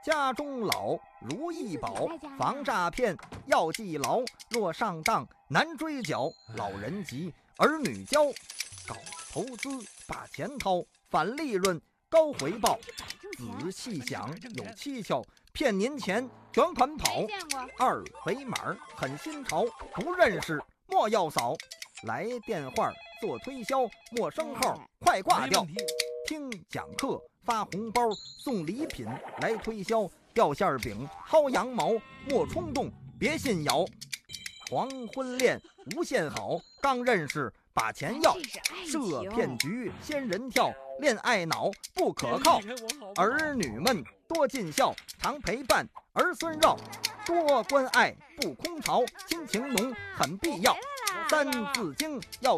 家中老，如意宝，防诈骗要记牢。若上当难追缴，老人急，儿女教。搞投资把钱掏，反利润高回报。仔细想有蹊跷，骗您钱卷款跑。二维码很新潮，不认识莫要扫。来电话做推销，陌生号快挂掉。听讲课发红包，送礼品来推销。掉馅饼薅羊毛，莫冲动别信谣。黄昏恋无限好，刚认识把钱要。设骗局仙人跳，恋爱脑不可靠。儿女们多尽孝，常陪伴儿孙绕。多关爱不空巢，亲情浓很必要。三字经要